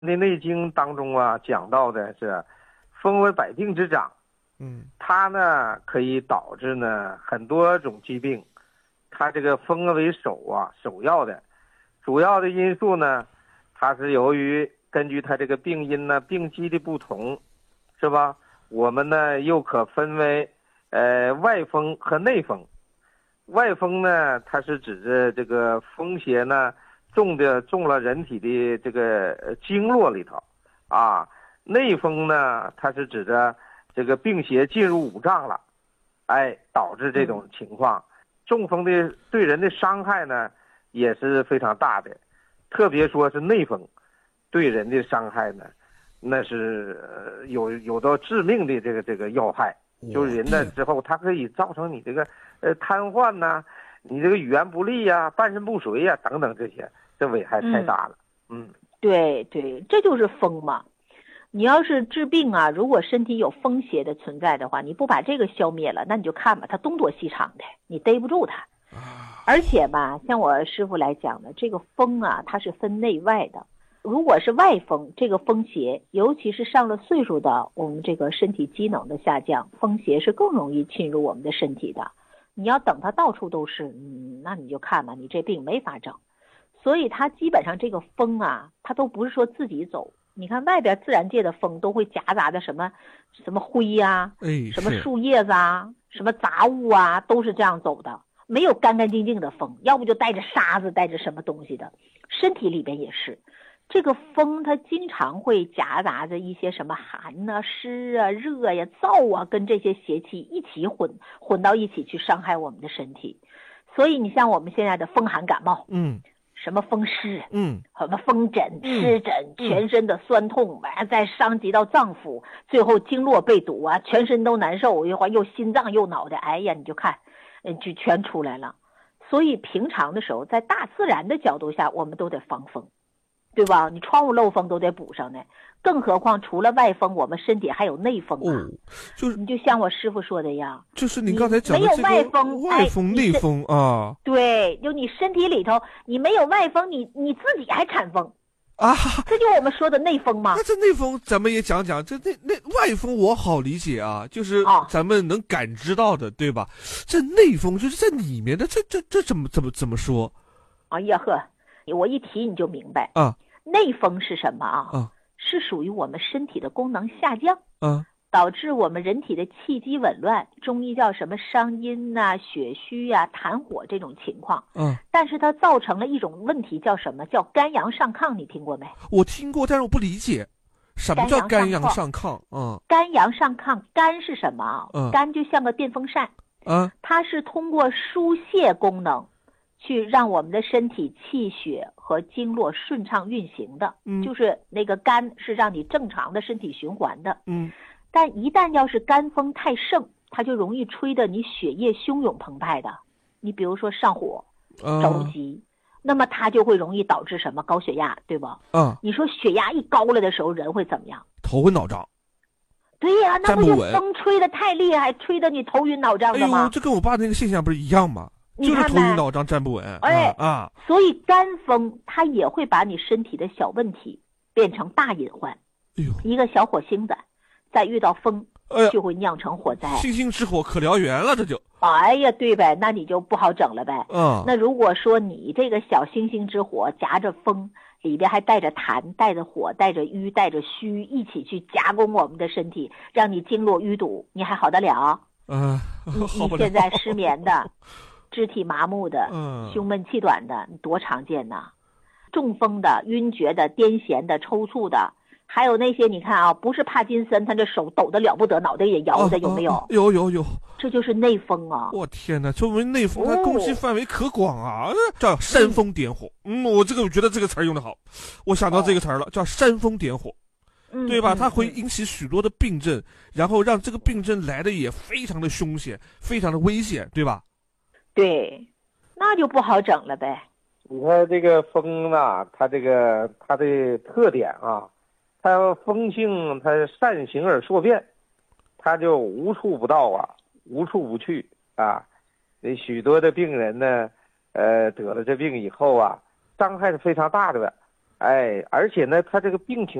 那《内经》当中啊讲到的是，风为百病之长，它呢可以导致呢很多种疾病，它这个风为首要的，主要的因素呢，它是由于根据它这个病因呢病机的不同，是吧？我们呢又可分为外风和内风。外风呢，它是指着这个风邪呢中了人体的这个经络里头啊。内风呢，它是指着这个病邪进入五脏了，导致这种情况。中风的对人的伤害呢也是非常大的，特别说是内风对人的伤害呢，那是有到致命的这个要害。就是人呢之后，它可以造成你这个瘫痪呐，你这个语言不利呀、半身不遂呀等等，这危害太大了。 对，这就是风嘛。你要是治病啊，如果身体有风邪的存在的话，你不把这个消灭了，那你就看吧，它东躲西藏的，你逮不住它。而且吧，像我师傅来讲的，这个风啊，它是分内外的。如果是外风，这个风邪，尤其是上了岁数的，我们这个身体机能的下降，风邪是更容易侵入我们的身体的。你要等它到处都是，那你就看吧，你这病没法整。所以它基本上这个风啊，它都不是说自己走。你看外边自然界的风都会夹杂的什么灰呀、什么树叶子啊、什么杂物啊，都是这样走的，没有干干净净的风，要不就带着沙子，带着什么东西的。身体里边也是。这个风它经常会夹杂着一些什么寒啊、湿啊、热呀、燥啊，跟这些邪气一起混到一起去伤害我们的身体。所以你像我们现在的风寒感冒，什么风湿，什么风疹、湿疹，全身的酸痛，再伤及到脏腑，最后经络被堵啊，全身都难受，又心脏又脑袋，哎呀，你就看，就全出来了。所以平常的时候，在大自然的角度下，我们都得防风。对吧？你窗户漏风都得补上呢，更何况除了外风，我们身体还有内风啊。你就像我师傅说的一样， 就是你刚才讲的这个没有外风内风啊。 对，就你身体里头你没有外风，你自己还产风啊， 这就我们说的内风嘛。 那这内风咱们也讲讲，这那外风我好理解啊，就是咱们能感知到的，对吧？这内风就是在里面的，这怎么说？ 哎呀呵，我一提你就明白啊。 内风是什么啊？是属于我们身体的功能下降，导致我们人体的气机紊乱，中医叫什么伤阴啊、血虚啊、痰火这种情况。但是它造成了一种问题，叫什么？叫肝阳上亢，你听过没？ 我听过，但是我不理解什么叫肝阳上亢。 肝阳上亢，肝是什么啊？肝就像个电风扇，它是通过疏泄功能去让我们的身体气血和经络顺畅运行的，就是那个肝是让你正常的身体循环的。但一旦要是肝风太盛，它就容易吹得你血液汹涌澎湃的。你比如说上火、着急，那么它就会容易导致什么高血压，对吧？你说血压一高了的时候，人会怎么样？ 头昏脑胀。 对呀，那不就风吹得太厉害，吹得你头晕脑胀的吗？ 这跟我爸那个现象不是一样吗？就是头晕脑胀站不稳。 所以肝风它也会把你身体的小问题变成大隐患。一个小火星子再遇到风，就会酿成火灾。 星星之火可燎原了，这就。 哎呀，对呗，那你就不好整了呗。那如果说你这个小星星之火夹着风，里边还带着痰、带着火、带着瘀、带着虚，一起去夹攻我们的身体，让你经络淤堵，你还好得了？你现在失眠的。肢体麻木的，胸闷气短的，多常见呐！中风的、晕厥的、癫痫的、抽搐的，还有那些你看啊，不是帕金森，他这手抖得了不得，脑袋也摇的，有没有？ 有。 这就是内风啊！ 我天哪，作为内风，它攻击范围可广啊，叫煽风点火。我觉得这个词儿用得好，我想到这个词儿了，叫煽风点火。对吧？它会引起许多的病症，然后让这个病症来的也非常的凶险，非常的危险，对吧？ 对，那就不好整了呗。 你看这个风呢，它的特点啊，它风性它善行而硕变，它就无处不到啊，无处不去啊。那许多的病人呢，得了这病以后啊，伤害是非常大的。 而且呢，他这个病情